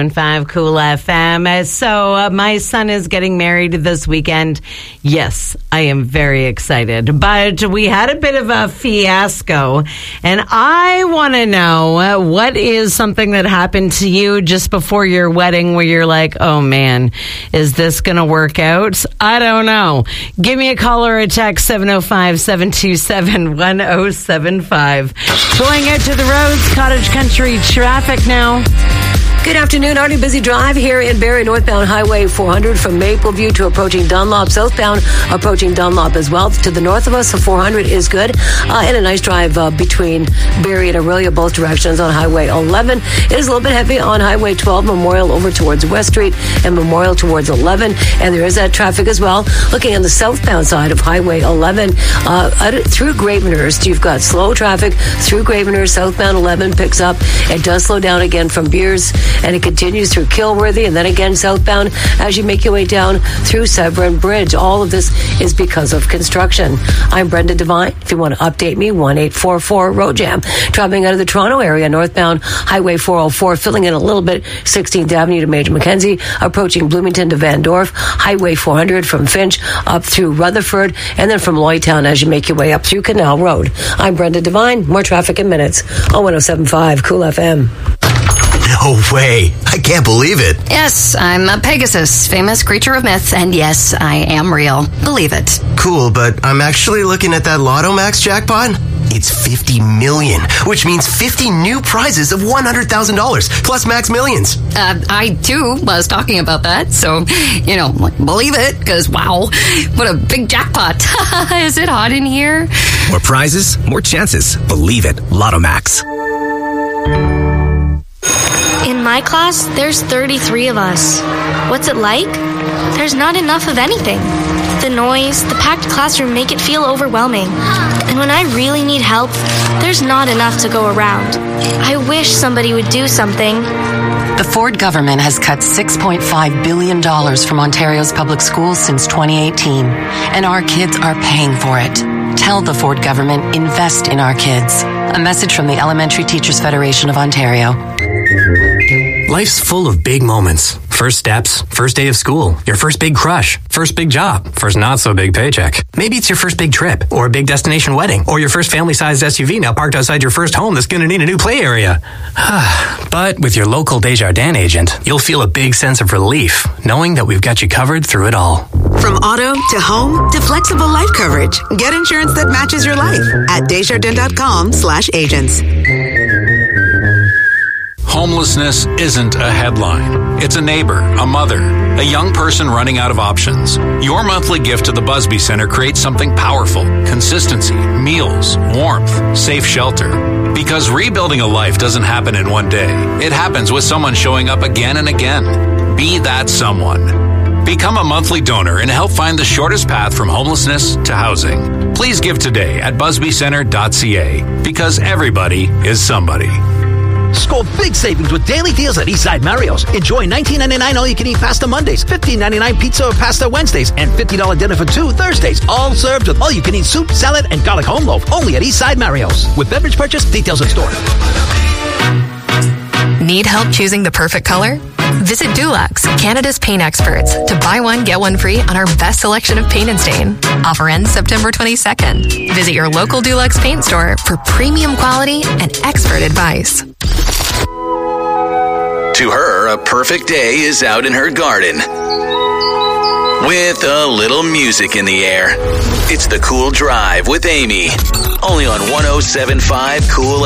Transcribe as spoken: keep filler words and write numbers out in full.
seven five Cool F M. So uh, my son is getting married this weekend. Yes, I am very excited. But we had a bit of a fiasco. And I want to know uh, what is something that happened to you just before your wedding where you're like, oh man, is this going to work out? I don't know. Give me a call or a text, seven oh five, seven two seven, one oh seven five. Going out to the roads, Cottage Country traffic now. Good afternoon. Already busy drive here in Barrie, northbound Highway four hundred from Mapleview to approaching Dunlop, southbound approaching Dunlop as well. To the north of us, the four hundred is good. Uh, and a nice drive uh, between Barrie and Aurelia, both directions on Highway eleven. It is a little bit heavy on Highway twelve, Memorial over towards West Street and Memorial towards eleven. And there is that traffic as well. Looking on the southbound side of Highway eleven, uh, through Gravenhurst, you've got slow traffic through Gravenhurst. Southbound eleven picks up. It does slow down again from Beers, and it continues through Kilworthy, and then again southbound as you make your way down through Severn Bridge. All of this is because of construction. I'm Brenda Devine. If you want to update me, one eight four four road jam. Traveling out of the Toronto area, northbound Highway four oh four, filling in a little bit, sixteenth Avenue to Major Mackenzie, approaching Bloomington to Van Dorf, Highway four hundred from Finch up through Rutherford, and then from Lloydtown as you make your way up through Canal Road. I'm Brenda Devine. More traffic in minutes on one oh seven five Cool F M. No way. I can't believe it. Yes, I'm a Pegasus, famous creature of myth, and yes, I am real. Believe it. Cool, but I'm actually looking at that Lotto Max jackpot. It's fifty million, which means fifty new prizes of one hundred thousand dollars, plus Max Millions. Uh, I, too, was talking about that, so, you know, believe it, because, wow, what a big jackpot. Is it hot in here? More prizes, more chances. Believe it. Lotto Max. In my class, there's thirty-three of us. What's it like? There's not enough of anything. The noise, the packed classroom make it feel overwhelming. And when I really need help, there's not enough to go around. I wish somebody would do something. The Ford government has cut six point five billion dollars from Ontario's public schools since twenty eighteen, and our kids are paying for it. Tell the Ford government, invest in our kids. A message from the Elementary Teachers Federation of Ontario. Life's full of big moments. First steps, first day of school, your first big crush, first big job, first not so big paycheck. Maybe it's your first big trip, or a big destination wedding, or your first family-sized S U V now parked outside your first home that's going to need a new play area. But with your local Desjardins agent, you'll feel a big sense of relief, knowing that we've got you covered through it all. From auto to home to flexible life coverage, get insurance that matches your life at Desjardins.com slash agents. Homelessness isn't a headline. It's a neighbor, a mother, a young person running out of options. Your monthly gift to the Busby Centre creates something powerful. Consistency, meals, warmth, safe shelter. Because rebuilding a life doesn't happen in one day. It happens with someone showing up again and again. Be that someone. Become a monthly donor and help find the shortest path from homelessness to housing. Please give today at busby centre dot c a, because everybody is somebody. Score big savings with daily deals at Eastside Mario's. Enjoy nineteen ninety-nine all-you-can-eat pasta Mondays, fifteen ninety-nine pizza or pasta Wednesdays, and fifty dollars dinner for two Thursdays. All served with all-you-can-eat soup, salad, and garlic home loaf. Only at Eastside Mario's. With beverage purchase, details in store. Need help choosing the perfect color? Visit Dulux, Canada's paint experts, to buy one, get one free on our best selection of paint and stain. Offer ends September twenty-second. Visit your local Dulux paint store for premium quality and expert advice. To her, a perfect day is out in her garden with a little music in the air. It's the Cool Drive with Amy, only on one oh seven point five Cool